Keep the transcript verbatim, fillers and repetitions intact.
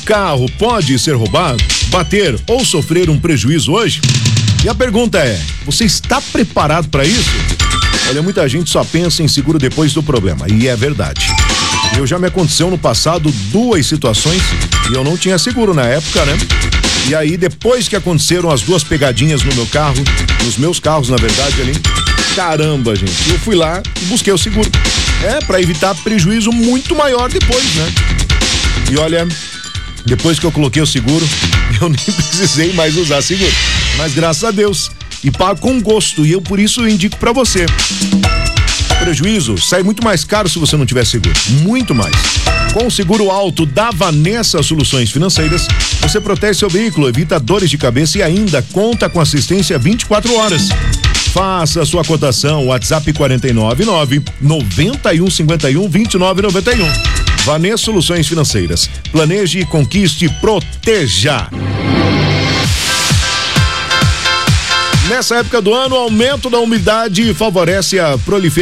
carro pode ser roubado, bater ou sofrer um prejuízo hoje? E a pergunta é, você está preparado para isso? Olha, muita gente só pensa em seguro depois do problema, e é verdade. Eu já me aconteceu no passado duas situações e eu não tinha seguro na época, né? E aí, depois que aconteceram as duas pegadinhas no meu carro, nos meus carros, na verdade, ali, caramba, gente, eu fui lá e busquei o seguro. É, para evitar prejuízo muito maior depois, né? E olha, depois que eu coloquei o seguro, eu nem precisei mais usar seguro. Mas graças a Deus, e pago com gosto, e eu por isso indico para você. Prejuízo sai muito mais caro se você não tiver seguro, muito mais. Com o seguro alto da Vanessa Soluções Financeiras, você protege seu veículo, evita dores de cabeça e ainda conta com assistência vinte e quatro horas. Faça sua cotação, WhatsApp quatro nove nove, nove um cinco um, dois nove nove um. Vanessa Soluções Financeiras. Planeje, conquiste, proteja. Nessa época do ano, o aumento da umidade favorece a proliferação